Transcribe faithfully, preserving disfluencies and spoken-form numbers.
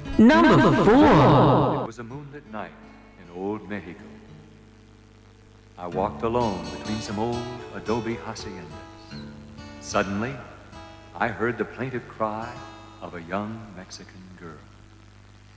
Number four. It was a moonlit night in old Mexico. I walked alone between some old adobe haciendas. Suddenly, I heard the plaintive cry of a young Mexican girl.